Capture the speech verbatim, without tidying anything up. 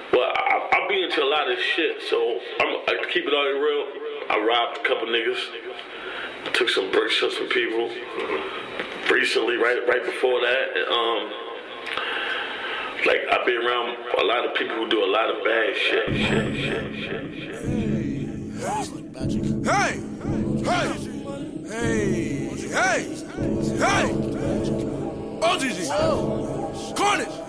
Well, I, I be into a lot of shit, so I'm, I keep it all real. I robbed a couple niggas, took some bricks from some people recently, right right before that. And, um, like, I've been around a lot of people who do a lot of bad shit, shit, shit, shit, shit. Hey! Hey! Hey! Hey! Hey! O G G! Cornish!